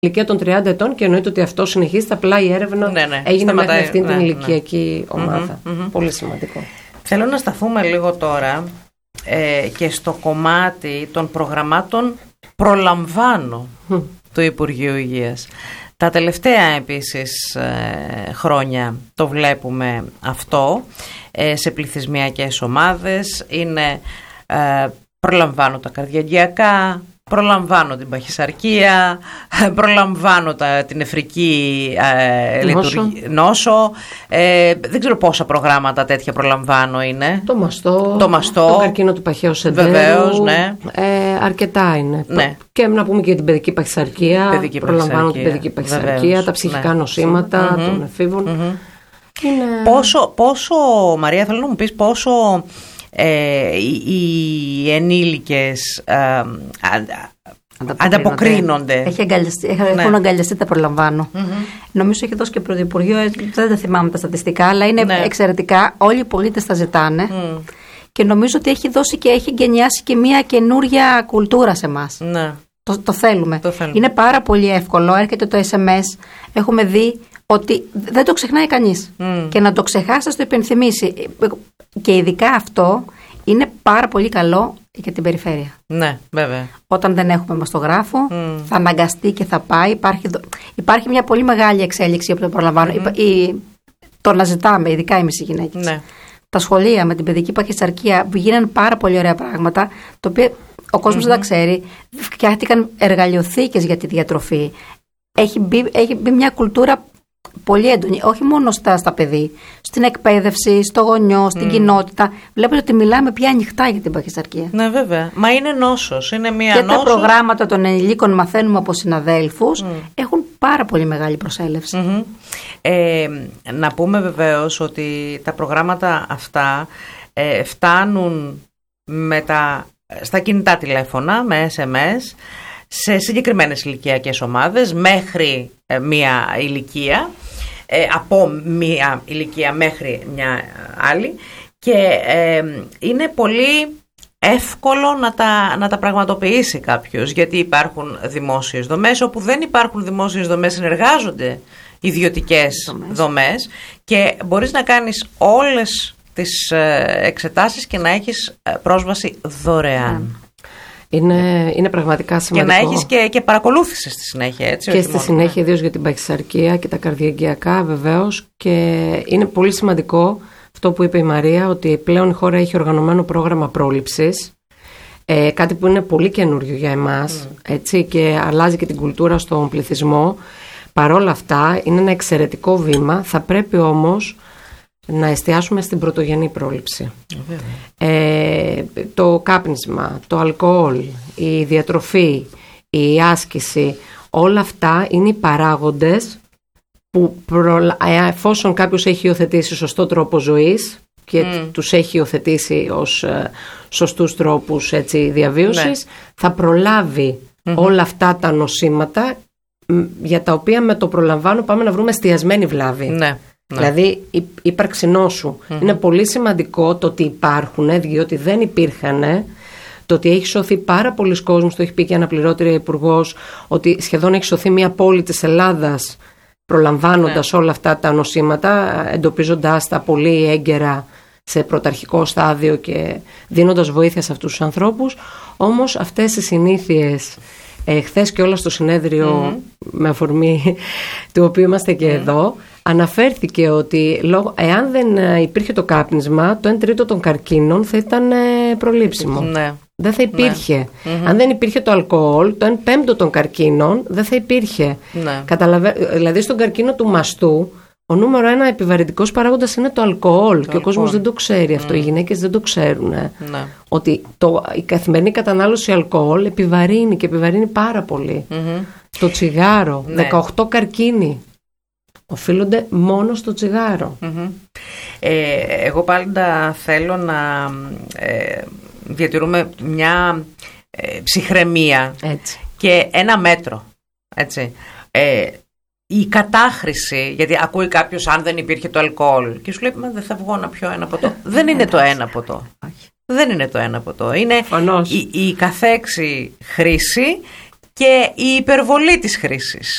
ηλικία των 30 ετών και εννοείται ότι αυτό συνεχίζεται. Απλά η έρευνα έγινε μέχρι αυτήν την ηλικιακή ομάδα. Πολύ σημαντικό. Θέλω να σταθούμε λίγο τώρα και στο κομμάτι των προγραμμάτων προλαμβάνω του Υπουργείου Υγείας. Τα τελευταία επίσης χρόνια το βλέπουμε αυτό σε πληθυσμιακές ομάδες. Είναι προλαμβάνω τα καρδιαγγειακά, προλαμβάνω την παχυσαρκία, προλαμβάνω την νεφρική νόσο. Δεν ξέρω πόσα προγράμματα τέτοια προλαμβάνω είναι. Το μαστό, τον καρκίνο του παχαίου σεντέρου. Βεβαίως, ναι. Αρκετά είναι. Ναι. Και να πούμε και για την παιδική παχυσαρκία. Προλαμβάνω την παιδική παχυσαρκία, βεβαίως, τα ψυχικά νοσήματα των εφήβων. Είναι... Πόσο, Μαρία, θέλω να μου πεις πόσο οι ενήλικες ανταποκρίνονται. Έχουν αγκαλιαστεί τα προλαμβάνω. Νομίζω έχει δώσει και Πρωθυπουργείο, δεν τα θυμάμαι τα στατιστικά, αλλά είναι εξαιρετικά. Όλοι οι πολίτες τα ζητάνε. Και νομίζω ότι έχει δώσει και έχει γενιάσει και μια καινούρια κουλτούρα σε εμάς. Το θέλουμε. Είναι πάρα πολύ εύκολο. Έρχεται το SMS. Έχουμε δει ότι δεν το ξεχνάει κανείς. Και να το ξεχάσει, να το υπενθυμίσει. Και ειδικά αυτό είναι πάρα πολύ καλό για την περιφέρεια. Ναι, βέβαια. Όταν δεν έχουμε μαστογράφο, θα αναγκαστεί και θα πάει. Υπάρχει μια πολύ μεγάλη εξέλιξη από το προλαμβάνω. Το να ζητάμε, ειδικά εμείς οι γυναίκες. Ναι. Τα σχολεία με την παιδική παχυσαρκία που γίνανε πάρα πολύ ωραία πράγματα, το οποίο ο κόσμος δεν τα ξέρει. Φτιάχτηκαν εργαλειοθήκες για τη διατροφή. Έχει μπει μια κουλτούρα πολύ έντονη, όχι μόνο στα παιδί, στην εκπαίδευση, στο γονιό, στην κοινότητα. Βλέπετε ότι μιλάμε πια ανοιχτά για την παχυσαρκία. Ναι, βέβαια. Μα είναι νόσος. Είναι μια και νόσος. Τα προγράμματα των ενηλίκων μαθαίνουμε από συναδέλφους έχουν πάρα πολύ μεγάλη προσέλευση. Να πούμε βεβαίως ότι τα προγράμματα αυτά φτάνουν στα κινητά τηλέφωνα, με SMS, σε συγκεκριμένες ηλικιακές ομάδες μέχρι μία ηλικία, από μία ηλικία μέχρι μια άλλη, και είναι πολύ εύκολο να τα πραγματοποιήσει κάποιος, γιατί υπάρχουν δημόσιες δομές. Όπου δεν υπάρχουν δημόσιες δομές συνεργάζονται ιδιωτικές δομές και μπορείς να κάνεις όλες τις εξετάσεις και να έχεις πρόσβαση δωρεάν. Είναι πραγματικά σημαντικό. Και να έχεις και παρακολούθηση στη συνέχεια, έτσι. Και στη συνέχεια, ιδίως για την παχυσαρκία και τα καρδιαγγειακά, βεβαίως. Και είναι πολύ σημαντικό αυτό που είπε η Μαρία, ότι πλέον η χώρα έχει οργανωμένο πρόγραμμα πρόληψης. Κάτι που είναι πολύ καινούριο για εμάς, έτσι, και αλλάζει και την κουλτούρα στον πληθυσμό. Παρόλα αυτά, είναι ένα εξαιρετικό βήμα. Θα πρέπει όμως να εστιάσουμε στην πρωτογενή πρόληψη. Το κάπνισμα, το αλκοόλ, η διατροφή, η άσκηση, όλα αυτά είναι οι παράγοντες που εφόσον κάποιος έχει υιοθετήσει σωστό τρόπο ζωής και τους έχει υιοθετήσει ως σωστούς τρόπους, έτσι, διαβίωσης, θα προλάβει όλα αυτά τα νοσήματα, για τα οποία με το προλαμβάνω πάμε να βρούμε εστιασμένη βλάβη. Δηλαδή ύπαρξη νόσου. Είναι πολύ σημαντικό το ότι υπάρχουν, διότι δεν υπήρχαν. Το ότι έχει σωθεί πάρα πολλοί κόσμος, το έχει πει και αναπληρώτρια υπουργός, ότι σχεδόν έχει σωθεί μια πόλη της Ελλάδας προλαμβάνοντας όλα αυτά τα νοσήματα, εντοπίζοντας τα πολύ έγκαιρα σε πρωταρχικό στάδιο και δίνοντας βοήθεια σε αυτούς τους ανθρώπους. Όμως αυτές οι συνήθειες, χθες και όλα στο συνέδριο με αφορμή του οποίου είμαστε και εδώ, αναφέρθηκε ότι εάν δεν υπήρχε το κάπνισμα, το 1/3 των καρκίνων θα ήταν προλήψιμο. Δεν θα υπήρχε. Αν δεν υπήρχε το αλκοόλ, το 1/5 των καρκίνων δεν θα υπήρχε. Δηλαδή στον καρκίνο του μαστού, ο νούμερο 1 επιβαρυντικός παράγοντας είναι το αλκοόλ, και ο κόσμος δεν το ξέρει αυτό. Οι γυναίκες δεν το ξέρουν. Ότι η καθημερινή κατανάλωση αλκοόλ επιβαρύνει, και επιβαρύνει πάρα πολύ. Το τσιγάρο, 18 καρκίνοι οφείλονται μόνο στο τσιγάρο. Εγώ πάντα θέλω να διατηρούμε μια ψυχραιμία, έτσι, και ένα μέτρο, έτσι. Η κατάχρηση, γιατί ακούει κάποιος αν δεν υπήρχε το αλκοόλ και σου λέει δεν θα βγω να πιω ένα ποτό. Δεν είναι το ένα ποτό. Δεν είναι το ένα ποτό. Είναι η καθέξη χρήση και η υπερβολή της χρήσης.